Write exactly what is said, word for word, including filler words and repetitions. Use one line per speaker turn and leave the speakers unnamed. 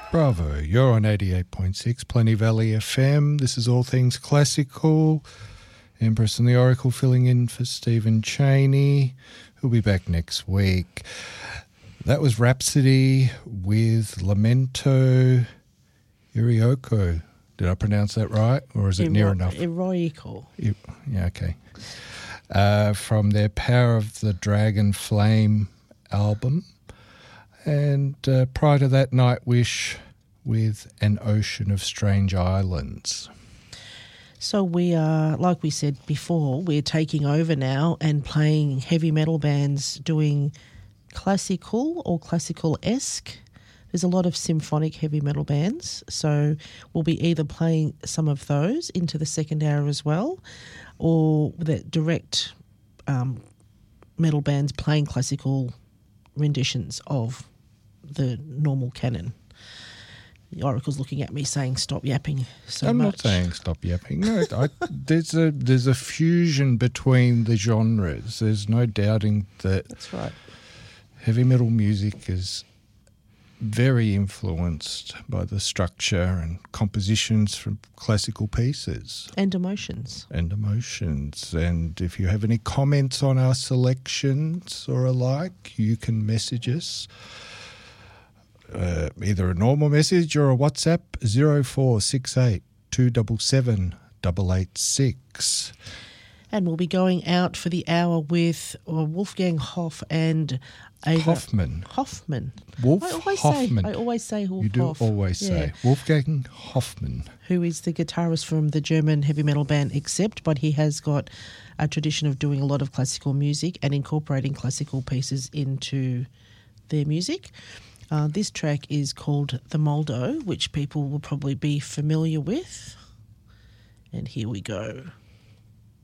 Bravo, you're on eighty-eight point six Plenty Valley F M. This is All Things Classical. Empress and the Oracle filling in for Stephen Chaney, who'll be back next week. That was Rhapsody with Lamento Irioko. Did I pronounce that right, or is it
Iro-
near enough?
Eroico.
Yeah, okay. Uh, from their Power of the Dragon Flame album. And uh, prior to that, Nightwish with An Ocean of Strange Islands.
So we are, like we said before, we're taking over now and playing heavy metal bands doing classical or classical-esque. There's a lot of symphonic heavy metal bands, so we'll be either playing some of those into the second hour as well, or the direct um, metal bands playing classical renditions of the normal canon. The Oracle's looking at me saying, "Stop yapping so
I'm
much."
I'm not saying stop yapping. No, I, there's a there's a fusion between the genres. There's no doubting that.
That's right.
Heavy metal music is very influenced by the structure and compositions from classical pieces.
And emotions.
And emotions. And if you have any comments on our selections or alike, you can message us. Uh, either a normal message or a WhatsApp, zero four six eight two seven seven eight eight six.
And we'll be going out for the hour with uh, Wolfgang Hoff and Ava
Hoffman.
Hoffman.
Wolf
I always
Hoffman.
Say, I always say Wolf
You do
Hoff.
always
Yeah.
say. Wolfgang Hoffman.
Who is the guitarist from the German heavy metal band Accept, but he has got a tradition of doing a lot of classical music and incorporating classical pieces into their music. Uh, this track is called The Moldo, which people will probably be familiar with. And here we go.